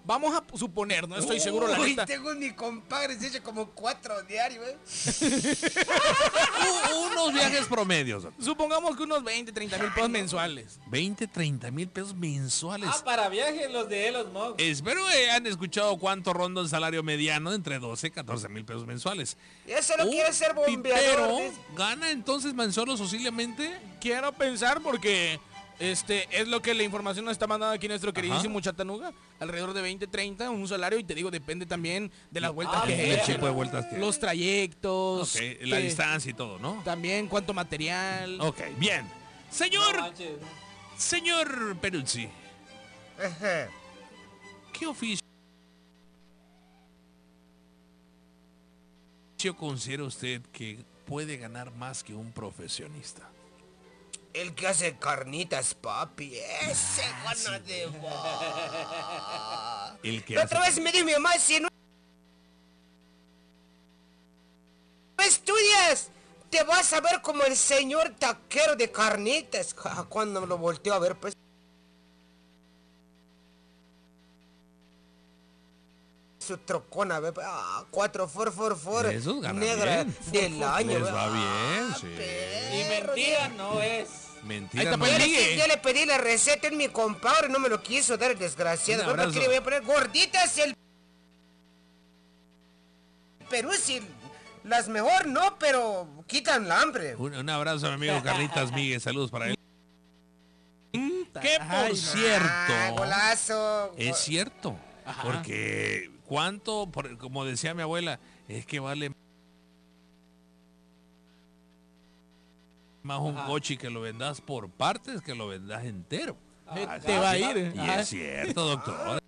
Vamos a suponer, no estoy seguro, la neta. Tengo mi compadre, se echa como 4 diarios, Unos viajes promedios. Supongamos que unos 20, 30 mil pesos mensuales. 20, 30 mil pesos mensuales. Para viajes los de Elon Musk. Espero que han escuchado cuánto ronda un salario mediano entre 12 y 14 mil pesos mensuales. Y eso lo quiere ser bombeador. Pero gana entonces mensual o posiblemente. Quiero pensar porque es lo que la información nos está mandando aquí nuestro queridísimo Chatanuga. Alrededor de 20, 30, un salario, y te digo, depende también de las vueltas que ¿Qué tipo de vueltas que los trayectos, la distancia y todo, ¿no? También cuánto material. Ok, bien. Señor Peruzzi, ¿qué oficio considera usted que puede ganar más que un profesionista? El que hace carnitas, papi. Ese gana de va. El que La otra vez me dijo mi mamá, si no estudias, te vas a ver como el señor taquero de carnitas. Cuando me lo volteo a ver, pues. Su trocona, 4 4 Esos ganan negra bien. del año. Les va bien, sí. Y mentira no es. Mentira, no. Ya le pedí la receta en mi compadre, no me lo quiso dar el desgraciado. Un abrazo. ¿Qué le voy a poner? Gorditas el Perú, sí, las mejor no, pero quitan la hambre. Un abrazo a mi amigo Carlitas Miguel, saludos para él. Que por cierto, golazo. es cierto, porque como decía mi abuela, es que vale más un coche que lo vendas por partes que lo vendas entero. Te va a ir. Y es cierto, doctor.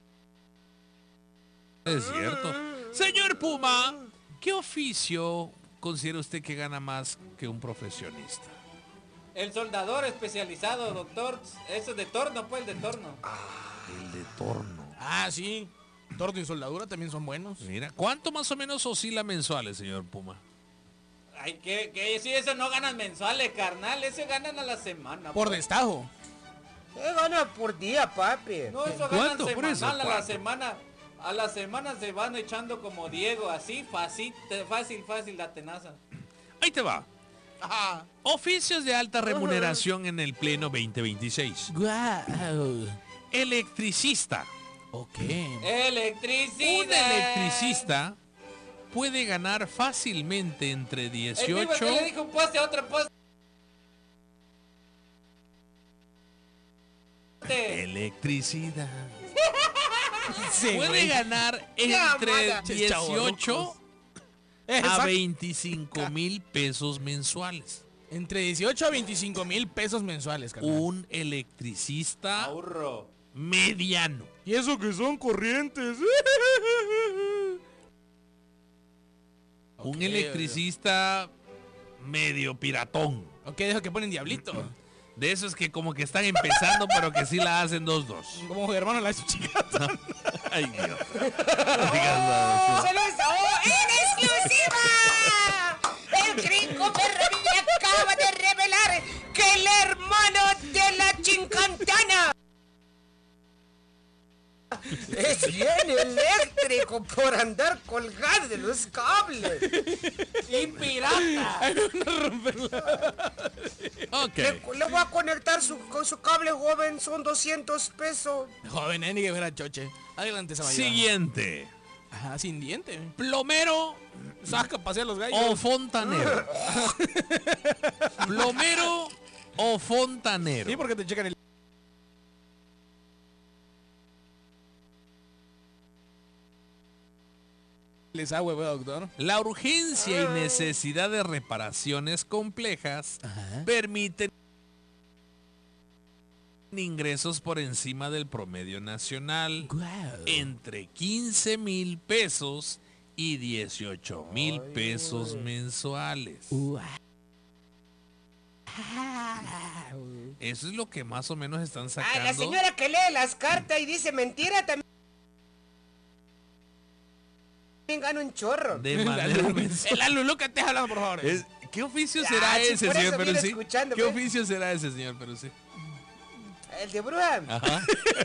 Es cierto. Señor Puma, ¿qué oficio considera usted que gana más que un profesionista? El soldador especializado, doctor. Eso es de torno, pues, el de torno. El de torno. Sí. Torno y soldadura también son buenos. Mira, ¿cuánto más o menos oscila mensuales, señor Puma? Ay, que si eso no ganan mensuales, carnal. Eso ganan a la semana. Por pues. destajo. Gana por día, papi. No, eso ganan semanal a la semana. A la semana se van echando como Diego, así, fácil la tenaza. Ahí te va. Oficios de alta remuneración en el pleno 2026. Wow. Electricista. Ok. Electricidad. Un electricista puede ganar fácilmente entre 18... El mismo que le dijo un poste a otro poste. Electricidad. Sí, Puede güey. ganar entre 18 a Exacto. 25 mil pesos mensuales. Entre 18 a 25 mil pesos mensuales, carnal. Un electricista Ahorro. mediano. Y eso que son corrientes. Un electricista medio piratón. Ok, deja que ponen diablito. De esos que como que están empezando, pero que sí la hacen 2-2. Como hermano la chica. Ay, Dios. ¡Se los en exclusiva! El gringo Ferrari acaba de revelar que el hermano de la Chincantana es bien eléctrico por andar colgado de los cables. Y pirata. Ok. Le voy a conectar con su cable, joven, son 200 pesos. Joven, ni que fuera choche. Adelante, esa Siguiente. Ajá, sin diente. Plomero Saca, pasea los gallos. o fontanero. Plomero o fontanero. Sí, porque te checan el... desagüe, doctor. La urgencia y necesidad de reparaciones complejas permiten ingresos por encima del promedio nacional, entre 15 mil pesos y 18 mil pesos mensuales. Eso es lo que más o menos están sacando. La señora que lee las cartas y dice mentira también gana un chorro. De manera mensual. La Lulu que te hablando, por favor. ¿Qué oficio será sí, ese, por señor eso viene Peruzzi? escuchando, ¿Qué pues. oficio será ese, señor Peruzzi? El de bruja. Ajá.